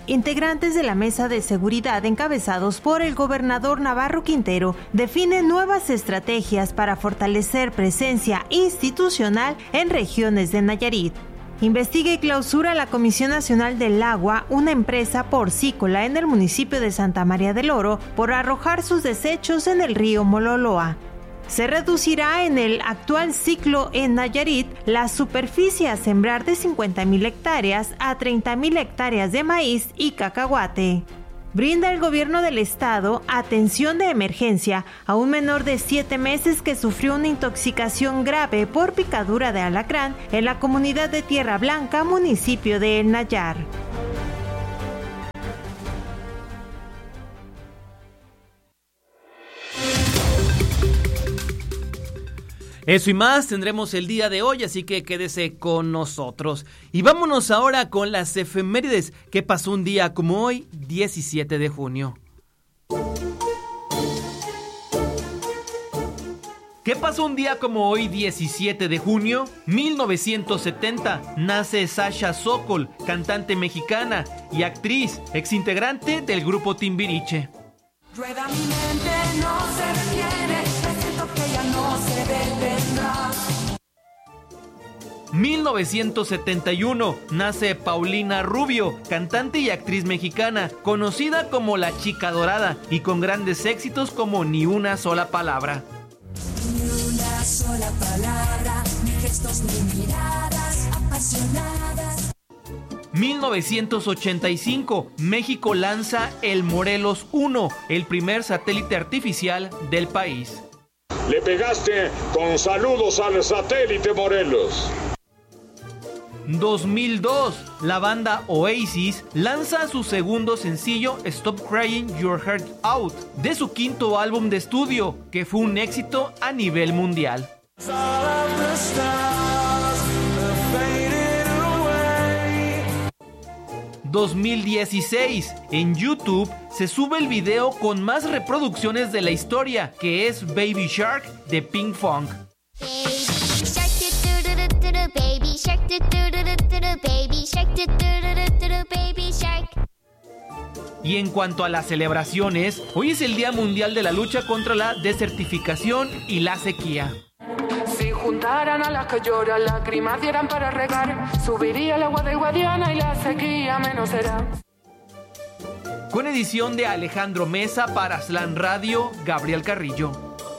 integrantes de la Mesa de Seguridad encabezados por el gobernador Navarro Quintero definen nuevas estrategias para fortalecer presencia institucional en regiones de Nayarit. Investiga y clausura la Comisión Nacional del Agua, una empresa porcícola en el municipio de Santa María del Oro, por arrojar sus desechos en el río Mololoa. Se reducirá en el actual ciclo en Nayarit la superficie a sembrar de 50,000 hectáreas a 30,000 hectáreas de maíz y cacahuate. Brinda el gobierno del estado atención de emergencia a un menor de 7 meses que sufrió una intoxicación grave por picadura de alacrán en la comunidad de Tierra Blanca, municipio de El Nayar. Eso y más tendremos el día de hoy, así que quédese con nosotros. Y vámonos ahora con las efemérides que pasó un día como hoy, 17 de junio. ¿Qué pasó un día como hoy, 17 de junio? 1970, nace Sasha Sokol, cantante mexicana y actriz, exintegrante del grupo Timbiriche. Rueda mi mente, no se detiene, siento que ya no se detendrá. 1971, nace Paulina Rubio, cantante y actriz mexicana, conocida como La Chica Dorada y con grandes éxitos como Ni una sola palabra. Ni una sola palabra, ni gestos ni miradas apasionadas. 1985, México lanza el Morelos 1, el primer satélite artificial del país. Le pegaste con saludos al satélite Morelos. 2002, la banda Oasis lanza su segundo sencillo Stop Crying Your Heart Out, de su quinto álbum de estudio, que fue un éxito a nivel mundial. 2016, en YouTube se sube el video con más reproducciones de la historia, que es Baby Shark de Pink Funk. Y en cuanto a las celebraciones, hoy es el Día Mundial de la Lucha contra la Desertificación y la Sequía. Si juntaran a las que lloran, lágrimas dieran para regar, subiría el agua del Guadiana y la sequía menos será. Con edición de Alejandro Mesa para Slam Radio, Gabriel Carrillo.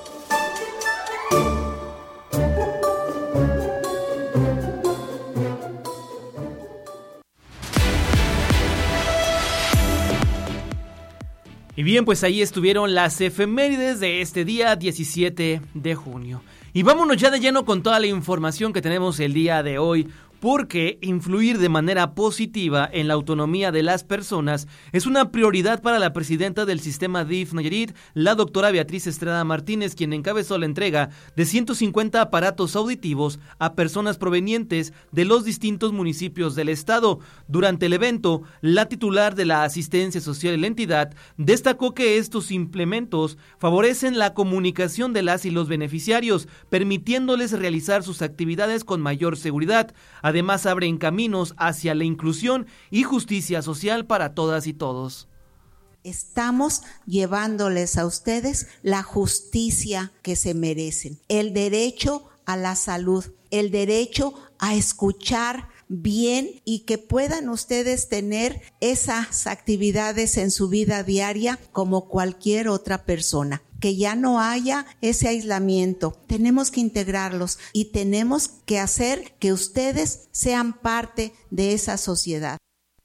Y bien, pues ahí estuvieron las efemérides de este día 17 de junio. Y vámonos ya de lleno con toda la información que tenemos el día de hoy, porque influir de manera positiva en la autonomía de las personas es una prioridad para la presidenta del sistema DIF Nayarit, la doctora Beatriz Estrada Martínez, quien encabezó la entrega de 150 aparatos auditivos a personas provenientes de los distintos municipios del estado. Durante el evento, la titular de la asistencia social en la entidad destacó que estos implementos favorecen la comunicación de las y los beneficiarios, permitiéndoles realizar sus actividades con mayor seguridad. Además, abren caminos hacia la inclusión y justicia social para todas y todos. Estamos llevándoles a ustedes la justicia que se merecen, el derecho a la salud, el derecho a escuchar bien y que puedan ustedes tener esas actividades en su vida diaria como cualquier otra persona. Que ya no haya ese aislamiento. Tenemos que integrarlos y tenemos que hacer que ustedes sean parte de esa sociedad.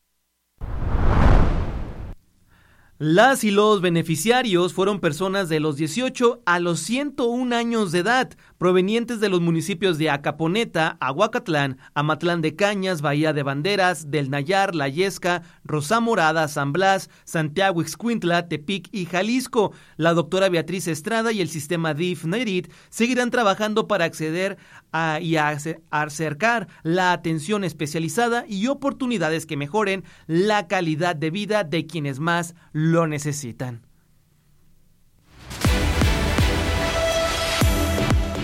Las y los beneficiarios fueron personas de los 18 a los 101 años de edad, provenientes de los municipios de Acaponeta, Aguacatlán, Amatlán de Cañas, Bahía de Banderas, del Nayar, La Yesca, Rosá Morada, San Blas, Santiago Ixcuintla, Tepic y Jalisco. La doctora Beatriz Estrada y el sistema DIF Nayarit seguirán trabajando para acceder a acercar la atención especializada y oportunidades que mejoren la calidad de vida de quienes más lo necesitan.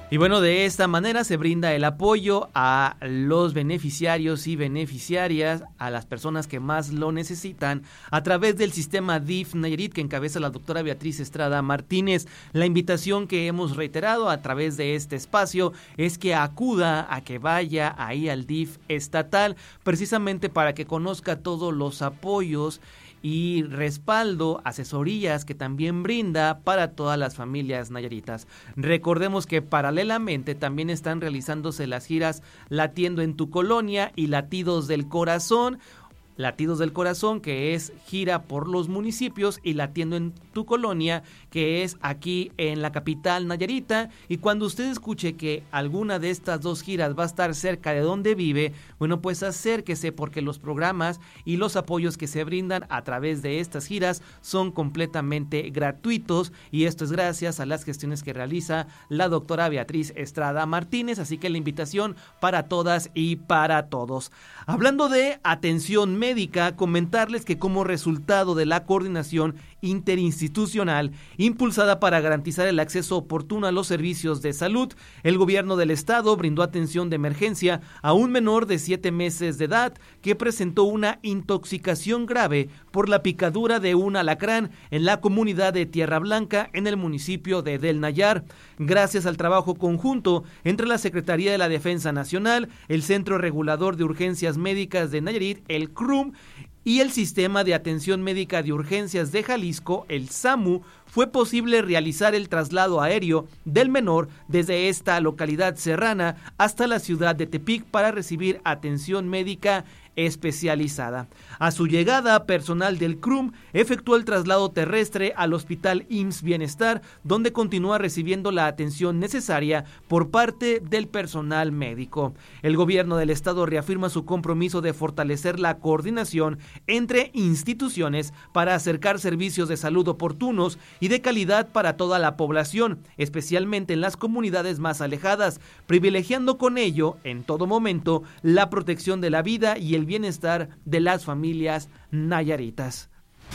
Y bueno, de esta manera se brinda el apoyo a los beneficiarios y beneficiarias, a las personas que más lo necesitan, a través del sistema DIF Nayarit que encabeza la doctora Beatriz Estrada Martínez. La invitación que hemos reiterado a través de este espacio es que acuda, a que vaya ahí al DIF estatal, precisamente para que conozca todos los apoyos y respaldo, asesorías que también brinda para todas las familias nayaritas. Recordemos que paralelamente también están realizándose las giras Latiendo en tu Colonia y Latidos del Corazón. Latidos del Corazón, que es gira por los municipios, y Latiendo en tu Colonia, que es aquí en la capital nayarita. Y cuando usted escuche que alguna de estas dos giras va a estar cerca de donde vive, bueno, pues acérquese, porque los programas y los apoyos que se brindan a través de estas giras son completamente gratuitos, y esto es gracias a las gestiones que realiza la doctora Beatriz Estrada Martínez. Así que la invitación para todas y para todos. Hablando de atención médica, comentarles que como resultado de la coordinación interinstitucional impulsada para garantizar el acceso oportuno a los servicios de salud, el gobierno del estado brindó atención de emergencia a un menor de 7 meses de edad que presentó una intoxicación grave por la picadura de un alacrán en la comunidad de Tierra Blanca, en el municipio de Del Nayar. Gracias al trabajo conjunto entre la Secretaría de la Defensa Nacional, el Centro Regulador de Urgencias Médicas de Nayarit, el CRUM, y el Sistema de Atención Médica de Urgencias de Jalisco, el SAMU, fue posible realizar el traslado aéreo del menor desde esta localidad serrana hasta la ciudad de Tepic para recibir atención médica especializada. A su llegada, personal del CRUM efectuó el traslado terrestre al Hospital IMSS Bienestar, donde continúa recibiendo la atención necesaria por parte del personal médico. El gobierno del estado reafirma su compromiso de fortalecer la coordinación entre instituciones para acercar servicios de salud oportunos y de calidad para toda la población, especialmente en las comunidades más alejadas, privilegiando con ello, en todo momento, la protección de la vida y el bienestar de las familias nayaritas.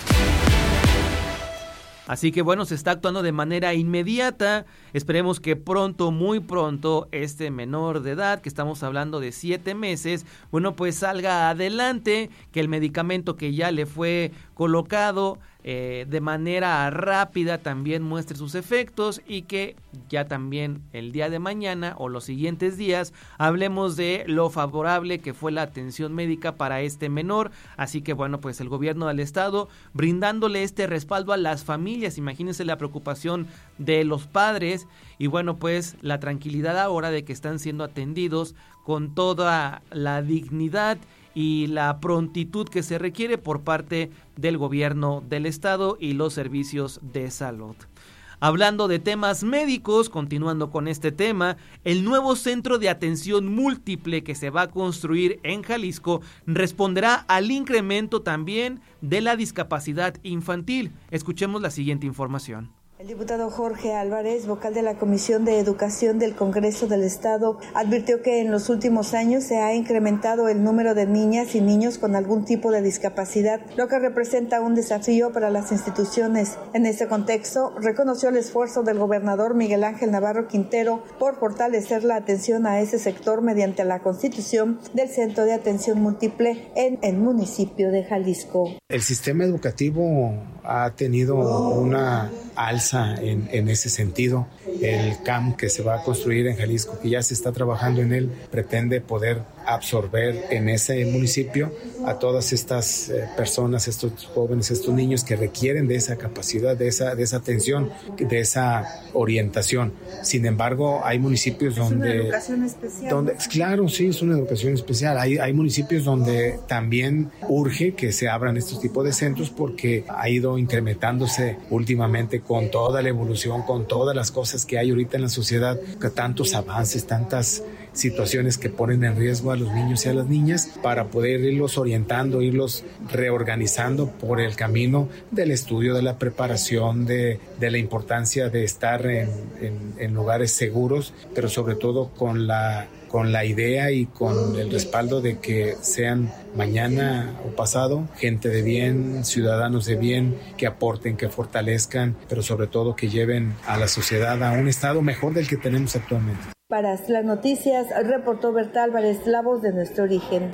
Así que bueno, se está actuando de manera inmediata. Esperemos que pronto, muy pronto, este menor de edad, que estamos hablando de 7 meses, bueno, pues salga adelante, que el medicamento que ya le fue colocado de manera rápida también muestre sus efectos, y que ya también el día de mañana o los siguientes días hablemos de lo favorable que fue la atención médica para este menor. Así que bueno, pues el gobierno del estado brindándole este respaldo a las familias. Imagínense la preocupación de los padres, y bueno, pues la tranquilidad ahora de que están siendo atendidos con toda la dignidad y la prontitud que se requiere por parte del gobierno del estado y los servicios de salud. Hablando de temas médicos, continuando con este tema, el nuevo centro de atención múltiple que se va a construir en Jalisco responderá al incremento también de la discapacidad infantil. Escuchemos la siguiente información. El diputado Jorge Álvarez, vocal de la Comisión de Educación del Congreso del Estado, advirtió que en los últimos años se ha incrementado el número de niñas y niños con algún tipo de discapacidad, lo que representa un desafío para las instituciones. En este contexto, reconoció el esfuerzo del gobernador Miguel Ángel Navarro Quintero por fortalecer la atención a ese sector mediante la constitución del Centro de Atención Múltiple en el municipio de Jalisco. El sistema educativo ha tenido una alza en ese sentido. El CAM que se va a construir en Jalisco, que ya se está trabajando en él, pretende poder absorber en ese municipio a todas estas personas, estos jóvenes, estos niños que requieren de esa capacidad, de esa atención, de esa orientación. Sin embargo, hay municipios donde... ¿Es una educación especial? Claro, sí, es una educación especial. Hay municipios donde también urge que se abran estos tipos de centros, porque ha ido incrementándose últimamente con toda la evolución, con todas las cosas que hay ahorita en la sociedad, tantos avances, tantas situaciones que ponen en riesgo a los niños y a las niñas, para poder irlos orientando, irlos reorganizando por el camino del estudio, de la preparación, de la importancia de estar en lugares seguros, pero sobre todo con la idea y con el respaldo de que sean mañana o pasado gente de bien, ciudadanos de bien, que aporten, que fortalezcan, pero sobre todo que lleven a la sociedad a un estado mejor del que tenemos actualmente. Para las noticias, reportó Berta Álvarez, la voz de nuestro origen.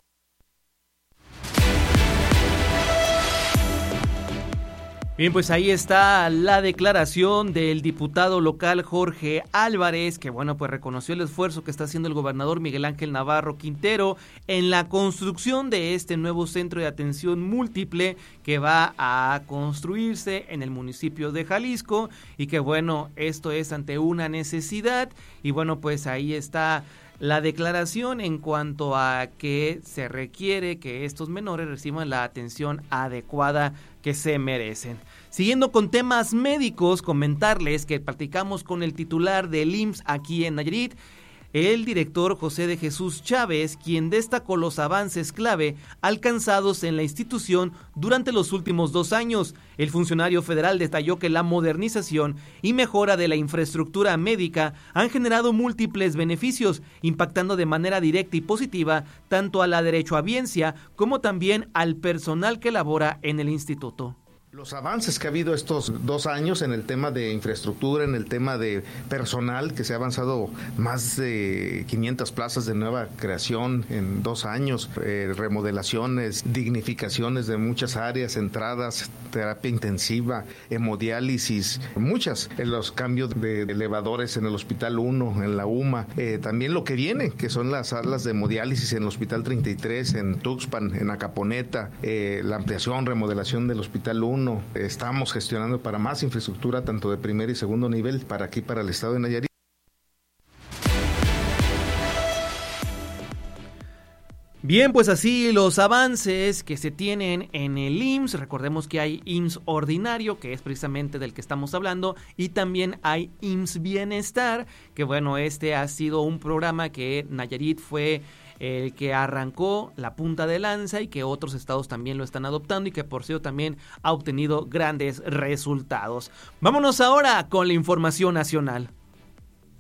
Bien, pues ahí está la declaración del diputado local Jorge Álvarez, que bueno, pues reconoció el esfuerzo que está haciendo el gobernador Miguel Ángel Navarro Quintero en la construcción de este nuevo centro de atención múltiple que va a construirse en el municipio de Jalisco, y que bueno, esto es ante una necesidad, y bueno, pues ahí está la declaración en cuanto a que se requiere que estos menores reciban la atención adecuada que se merecen. Siguiendo con temas médicos, comentarles que platicamos con el titular del IMSS aquí en Nayarit, el director José de Jesús Chávez, quien destacó los avances clave alcanzados en la institución durante los últimos 2 años. El funcionario federal detalló que la modernización y mejora de la infraestructura médica han generado múltiples beneficios, impactando de manera directa y positiva tanto a la derechohabiencia como también al personal que labora en el instituto. Los avances que ha habido estos 2 años en el tema de infraestructura, en el tema de personal, que se ha avanzado más de 500 plazas de nueva creación en 2 años, remodelaciones, dignificaciones de muchas áreas, entradas, terapia intensiva, hemodiálisis, muchas, en los cambios de elevadores en el Hospital 1, en la UMA, también lo que viene, que son las salas de hemodiálisis en el Hospital 33, en Tuxpan, en Acaponeta, la ampliación, remodelación del Hospital 1. Estamos gestionando para más infraestructura, tanto de primer y segundo nivel, para aquí, para el estado de Nayarit. Bien, pues así los avances que se tienen en el IMSS. Recordemos que hay IMSS ordinario, que es precisamente del que estamos hablando, y también hay IMSS Bienestar, que bueno, este ha sido un programa que Nayarit fue el que arrancó la punta de lanza y que otros estados también lo están adoptando y que por cierto también ha obtenido grandes resultados. Vámonos ahora con la información nacional.